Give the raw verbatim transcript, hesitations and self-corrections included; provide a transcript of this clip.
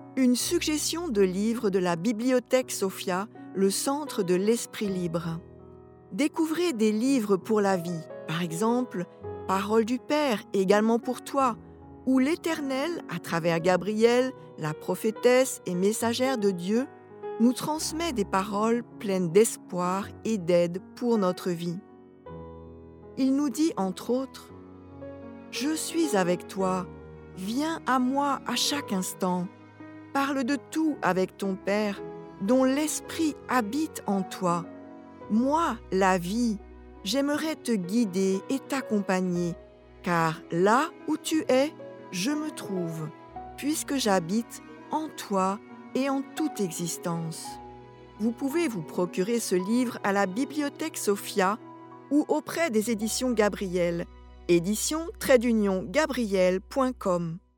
Une suggestion de livre de la Bibliothèque Sophia, le centre de l'esprit libre. Découvrez des livres pour la vie, par exemple « Parole du Père, également pour toi » où l'Éternel, à travers Gabriel, la prophétesse et messagère de Dieu, nous transmet des paroles pleines d'espoir et d'aide pour notre vie. Il nous dit entre autres « Je suis avec toi, viens à moi à chaque instant, parle de tout avec ton Père, dont l'Esprit habite en toi. Moi, la vie, j'aimerais te guider et t'accompagner, car là où tu es, je me trouve, puisque j'habite en toi et en toute existence. » Vous pouvez vous procurer ce livre à la Bibliothèque Sophia ou auprès des éditions Gabriel, édition trait d'union gabriel point com.